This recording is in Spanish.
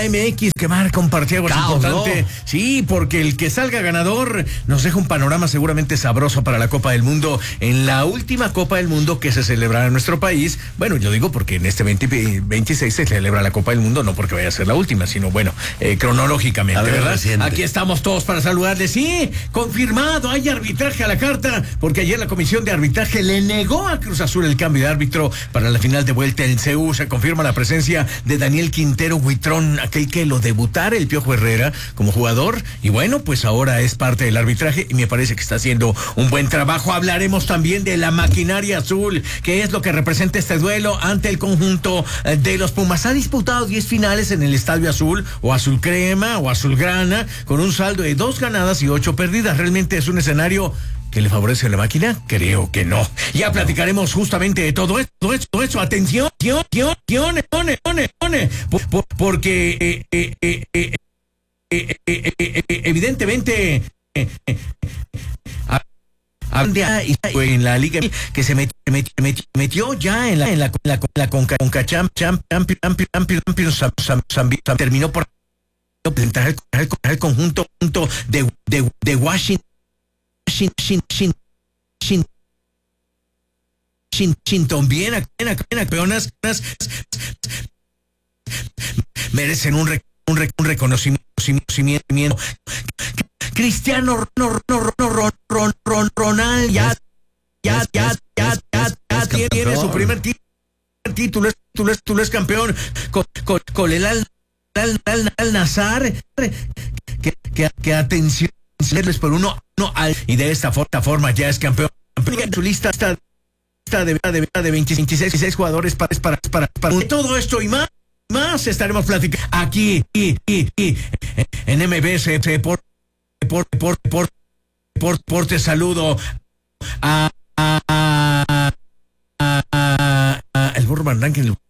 MX que marca un partido importante. ¿No? Sí, porque el que salga ganador nos deja un panorama seguramente sabroso para la Copa del Mundo. En la última Copa del Mundo que se celebrará en nuestro país, bueno, yo digo porque en este 2026 se celebra la Copa del Mundo, no porque vaya a ser la última, sino bueno, cronológicamente, ¿verdad? Reciente. Aquí estamos todos para saludarles. Sí, confirmado, hay arbitraje a la carta, porque ayer la Comisión de Arbitraje le negó a Cruz Azul el cambio de árbitro para la final de vuelta en CU. Se confirma la presencia de Daniel Quintero Huitrón, aquel que lo debutara el Piojo Herrera como jugador, y bueno, pues ahora es parte del arbitraje y me parece que está haciendo un buen trabajo. Hablaremos también de la maquinaria azul, que es lo que representa este duelo ante el conjunto de los Pumas. Ha disputado 10 finales en el Estadio Azul, o Azul Crema, o Azulgrana, con un saldo de 2 ganadas y 8 perdidas. Realmente es un escenario que le favorece a la máquina. Creo que no. Ya platicaremos justamente de todo esto. Atención, porque evidentemente en la liga que se metió ya en la Conca Champions, terminó por presentar el conjunto de Washington bien campeonas merecen un reconocimiento. Cristiano Ronaldo ya tiene su primer título, es campeón con el Al Nassr, que atención por uno y de esta forma ya es campeón. Su lista está de 26 jugadores para todo esto y más estaremos platicando aquí en MBS Te saludo a el Burro Van Rankin,